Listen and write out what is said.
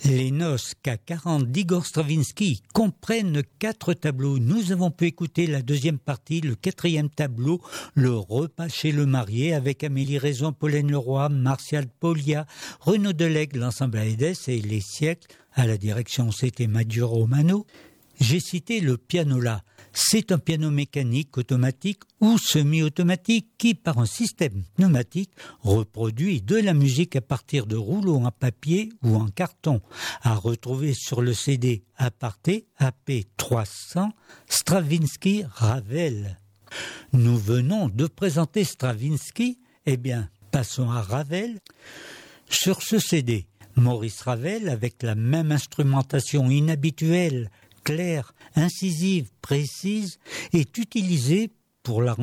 Les noces K40 d'Igor Stravinsky comprennent 4 tableaux. Nous avons pu écouter la deuxième partie, le 4e tableau, le repas chez le marié, avec Amélie Raison, Pauline Leroy, Martial Poglia, Renaud Delègue, l'ensemble Aedes et les siècles. À la direction, c'était Madio Romano. J'ai cité le pianola. C'est un piano mécanique, automatique ou semi-automatique qui, par un système pneumatique, reproduit de la musique à partir de rouleaux en papier ou en carton, à retrouver sur le CD Aparté AP300 Stravinsky Ravel. Nous venons de présenter Stravinsky, eh bien, passons à Ravel. Sur ce CD, Maurice Ravel, avec la même instrumentation inhabituelle, claire, incisive, précise, est utilisé pour la